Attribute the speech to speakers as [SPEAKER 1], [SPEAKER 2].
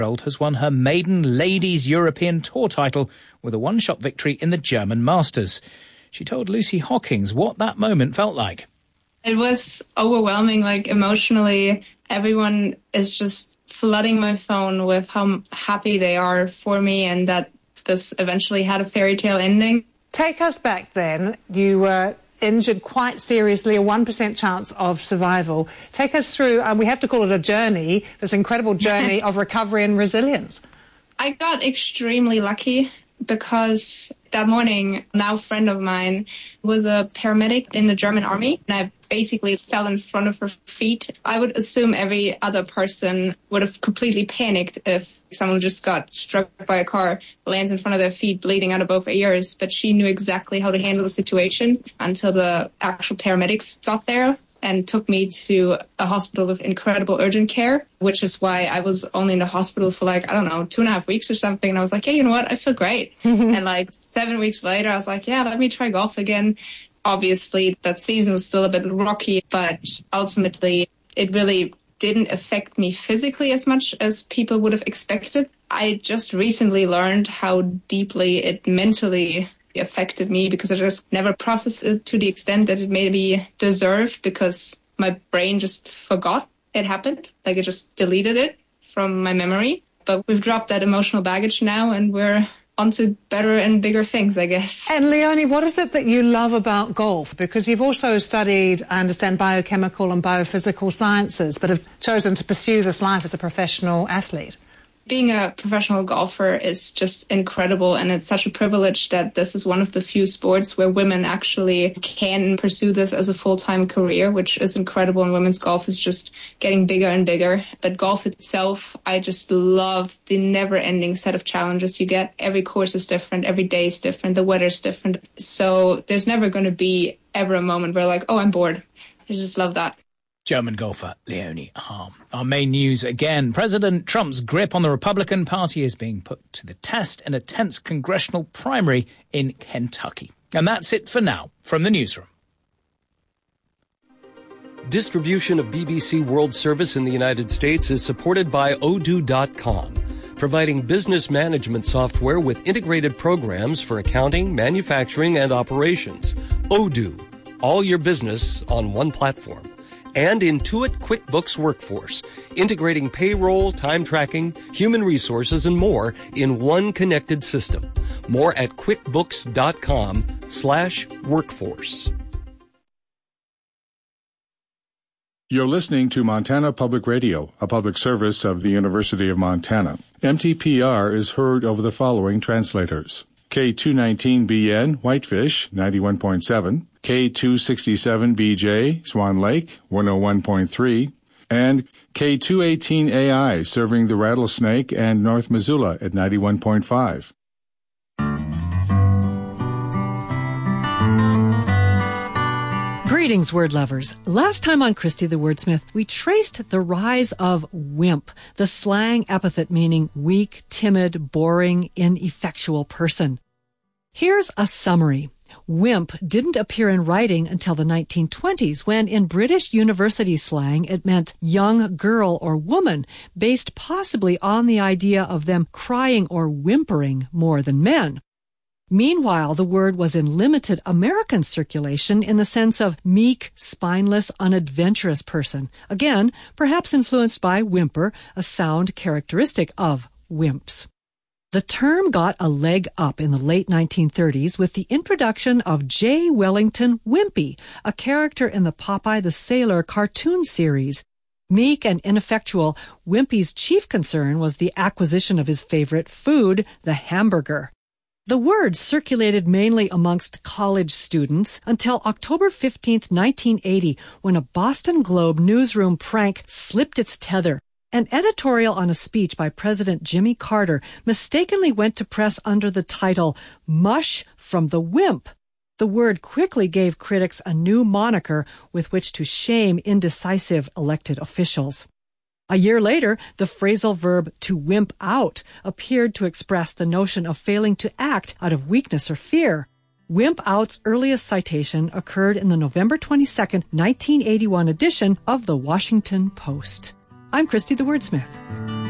[SPEAKER 1] has won her maiden Ladies European Tour title with a one-shot victory in the German Masters. She told Lucy Hawkins what that moment felt like.
[SPEAKER 2] It was overwhelming, emotionally. Everyone is just flooding my phone with how happy they are for me and that this eventually had a fairy tale ending.
[SPEAKER 3] Take us back then. You were injured quite seriously, a 1% chance of survival. Take us through, we have to call it a journey, this incredible journey of recovery and resilience.
[SPEAKER 2] I got extremely lucky because that morning, now friend of mine was a paramedic in the German army, and I basically fell in front of her feet. I would assume every other person would have completely panicked if someone just got struck by a car, lands in front of their feet, bleeding out of both ears. But she knew exactly how to handle the situation until the actual paramedics got there and took me to a hospital with incredible urgent care, which is why I was only in the hospital for 2.5 weeks or something. And I was like, hey, you know what? I feel great. And 7 weeks later, I was like, yeah, let me try golf again. Obviously, that season was still a bit rocky, but ultimately it really didn't affect me physically as much as people would have expected. I just recently learned how deeply it mentally affected me because I just never processed it to the extent that it maybe deserved because my brain just forgot it happened. It just deleted it from my memory. But we've dropped that emotional baggage now and we're onto better and bigger things, I guess.
[SPEAKER 3] And Leonie, what is it that you love about golf? Because you've also studied, I understand, biochemical and biophysical sciences, but have chosen to pursue this life as a professional athlete.
[SPEAKER 2] Being a professional golfer is just incredible, and it's such a privilege that this is one of the few sports where women actually can pursue this as a full-time career, which is incredible, and women's golf is just getting bigger and bigger. But golf itself, I just love the never-ending set of challenges you get. Every course is different, every day is different, the weather is different. So there's never going to be ever a moment where I'm bored. I just love that.
[SPEAKER 1] German golfer Leonie Harm. Our main news again. President Trump's grip on the Republican Party is being put to the test in a tense congressional primary in Kentucky. And that's it for now from the newsroom.
[SPEAKER 4] Distribution of BBC World Service in the United States is supported by Odoo.com, providing business management software with integrated programs for accounting, manufacturing, and operations. Odoo, all your business on one platform. And Intuit QuickBooks Workforce, integrating payroll, time tracking, human resources, and more in one connected system. More at quickbooks.com/workforce.
[SPEAKER 5] You're listening to Montana Public Radio, a public service of the University of Montana. MTPR is heard over the following translators. K219BN, Whitefish, 91.7, K267BJ, Swan Lake, 101.3, and K218AI, serving the Rattlesnake and North Missoula at 91.5.
[SPEAKER 6] Greetings, word lovers. Last time on Christy the Wordsmith, we traced the rise of wimp, the slang epithet meaning weak, timid, boring, ineffectual person. Here's a summary. Wimp didn't appear in writing until the 1920s, when in British university slang it meant young girl or woman, based possibly on the idea of them crying or whimpering more than men. Meanwhile, the word was in limited American circulation in the sense of meek, spineless, unadventurous person. Again, perhaps influenced by whimper, a sound characteristic of wimps. The term got a leg up in the late 1930s with the introduction of J. Wellington Wimpy, a character in the Popeye the Sailor cartoon series. Meek and ineffectual, Wimpy's chief concern was the acquisition of his favorite food, the hamburger. The word circulated mainly amongst college students until October 15, 1980, when a Boston Globe newsroom prank slipped its tether. An editorial on a speech by President Jimmy Carter mistakenly went to press under the title, Mush from the Wimp. The word quickly gave critics a new moniker with which to shame indecisive elected officials. A year later, the phrasal verb to wimp out appeared to express the notion of failing to act out of weakness or fear. Wimp out's earliest citation occurred in the November 22, 1981 edition of the Washington Post. I'm Christy the Wordsmith.